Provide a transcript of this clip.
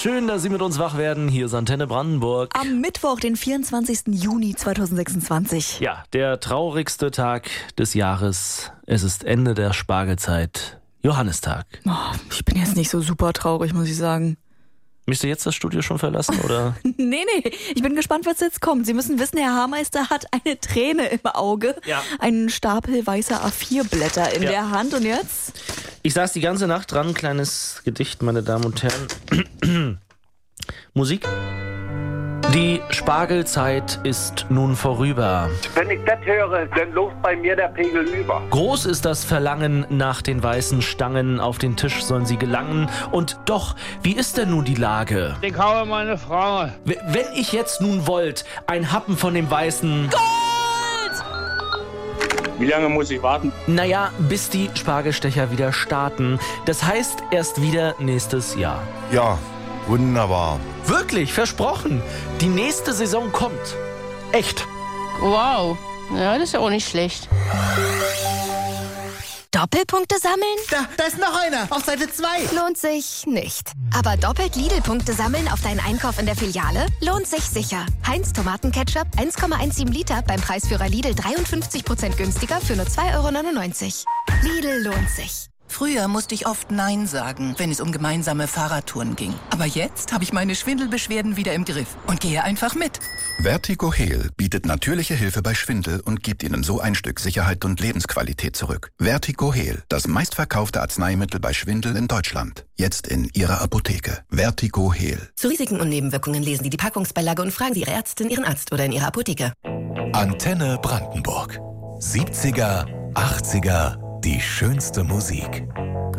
Schön, dass Sie mit uns wach werden. Hier ist Antenne Brandenburg. Am Mittwoch, den 24. Juni 2026. Ja, der traurigste Tag des Jahres. Es ist Ende der Spargelzeit. Johannistag. Oh, ich bin jetzt nicht so super traurig, muss ich sagen. Möchtest du jetzt das Studio schon verlassen, oder? Nee, ich bin gespannt, was jetzt kommt. Sie müssen wissen, Herr Haarmeister hat eine Träne im Auge. Ja. Einen Stapel weißer A4-Blätter in der Hand. Und jetzt? Ich saß die ganze Nacht dran. Kleines Gedicht, meine Damen und Herren. Musik. Die Spargelzeit ist nun vorüber. Wenn ich das höre, dann läuft bei mir der Pegel über. Groß ist das Verlangen nach den weißen Stangen, auf den Tisch sollen sie gelangen. Und doch, wie ist denn nun die Lage? Ich habe meine Frau. Wenn ich jetzt nun wollt, ein Happen von dem weißen... Wie lange muss ich warten? Naja, bis die Spargelstecher wieder starten. Das heißt erst wieder nächstes Jahr. Ja, wunderbar. Wirklich, versprochen. Die nächste Saison kommt. Echt. Wow, ja, das ist ja auch nicht schlecht. Doppelpunkte sammeln? Da ist noch einer, auf Seite 2. Lohnt sich nicht. Aber doppelt Lidl-Punkte sammeln auf deinen Einkauf in der Filiale? Lohnt sich sicher. Heinz Tomatenketchup 1,17 Liter beim Preisführer Lidl 53% günstiger für nur 2,99 €. Lidl lohnt sich. Früher musste ich oft Nein sagen, wenn es um gemeinsame Fahrradtouren ging. Aber jetzt habe ich meine Schwindelbeschwerden wieder im Griff und gehe einfach mit. Vertigo Heal bietet natürliche Hilfe bei Schwindel und gibt Ihnen so ein Stück Sicherheit und Lebensqualität zurück. Vertigo Heal, das meistverkaufte Arzneimittel bei Schwindel in Deutschland. Jetzt in Ihrer Apotheke. Vertigo Heal. Zu Risiken und Nebenwirkungen lesen Sie die Packungsbeilage und fragen Sie Ihre Ärztin, Ihren Arzt oder in Ihrer Apotheke. Antenne Brandenburg. 70er, 80er, die schönste Musik.